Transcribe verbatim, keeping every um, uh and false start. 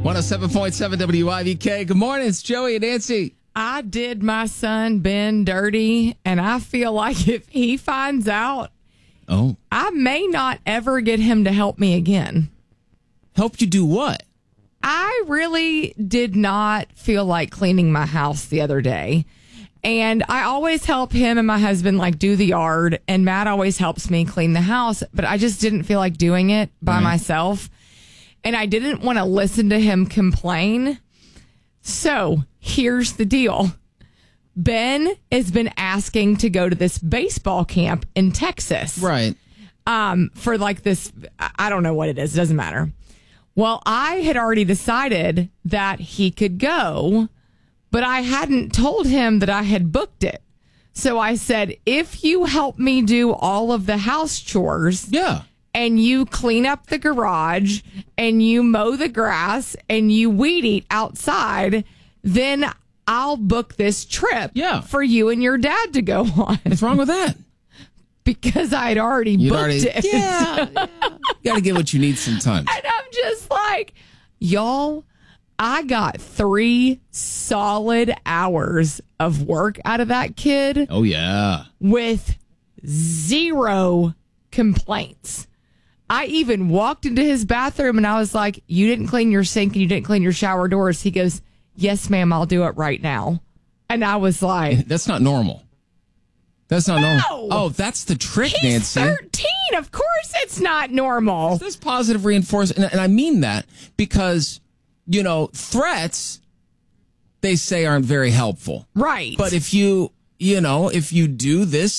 one oh seven point seven W I V K. Good morning. It's Joey and Nancy. I did my son Ben dirty, and I feel like if he finds out, Oh. I may not ever get him to help me again. Helped you do what? I really did not feel like cleaning my house the other day. And I always help him and my husband like do the yard, and Matt always helps me clean the house, but I just didn't feel like doing it by Right. myself. And I didn't want to listen to him complain. So here's the deal. Ben has been asking to go to this baseball camp in Texas. Right. Um, for like this, I don't know what it is. It doesn't matter. Well, I had already decided that he could go, but I hadn't told him that I had booked it. So I said, if you help me do all of the house chores, Yeah. and you clean up the garage and you mow the grass and you weed eat outside, then I'll book this trip Yeah. for you and your dad to go on. What's wrong with that? Because I'd already You'd booked already, it. Yeah. yeah. You got to get what you need sometimes. And I'm just like, y'all, I got three solid hours of work out of that kid Oh, yeah. with zero complaints. I even walked into his bathroom and I was like, you didn't clean your sink and you didn't clean your shower doors. He goes, yes, ma'am, I'll do it right now. And I was like, That's not normal. That's not No! normal. Oh, that's the trick, he's Nancy. thirteen. Of course it's not normal. This positive reinforcement, and, and I mean that because, you know, threats, they say aren't very helpful. Right. But if you, you know, if you do this